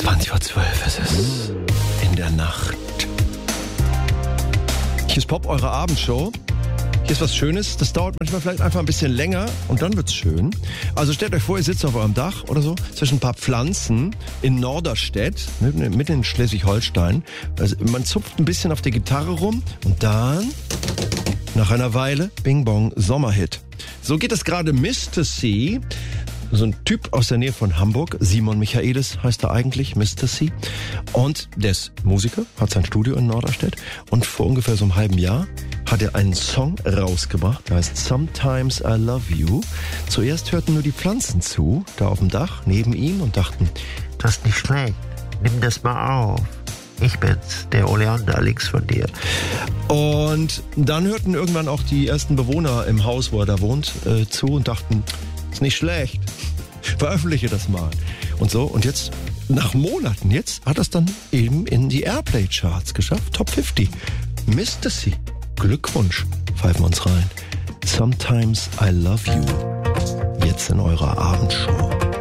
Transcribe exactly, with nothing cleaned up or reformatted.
zwanzig Uhr zwölf ist es in der Nacht. Hier ist Pop, eure Abendshow. Hier ist was Schönes, das dauert manchmal vielleicht einfach ein bisschen länger und dann wird's schön. Also stellt euch vor, ihr sitzt auf eurem Dach oder so, zwischen ein paar Pflanzen in Norderstedt, mitten in Schleswig-Holstein. Also man zupft ein bisschen auf der Gitarre rum und dann, nach einer Weile, Bing Bong, Sommerhit. So geht es gerade Mister C, so ein Typ aus der Nähe von Hamburg, Simon Michaelis heißt er eigentlich, Mister C. Und der ist Musiker, hat sein Studio in Norderstedt und vor ungefähr so einem halben Jahr hat er einen Song rausgebracht, der heißt Sometimes I Love You. Zuerst hörten nur die Pflanzen zu, da auf dem Dach neben ihm und dachten, das ist nicht schlecht, nimm das mal auf. Ich bin's, der Oleander links von dir. Und dann hörten irgendwann auch die ersten Bewohner im Haus, wo er da wohnt, äh, zu und dachten, ist nicht schlecht, veröffentliche das mal. Und so, und jetzt, nach Monaten jetzt, hat er es dann eben in die Airplay-Charts geschafft, Top fünfzig. Mister C, Glückwunsch, pfeifen wir uns rein. Sometimes I Love You, jetzt in eurer Abendshow.